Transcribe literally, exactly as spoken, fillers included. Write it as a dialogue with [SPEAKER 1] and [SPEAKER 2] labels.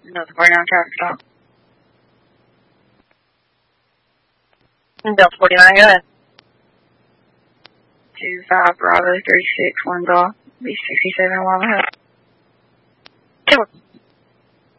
[SPEAKER 1] Delta forty-nine traffic stop. Delta forty-nine, go ahead. two five Bravo thirty-six, one golf, B sixty-seven, one ahead. Two.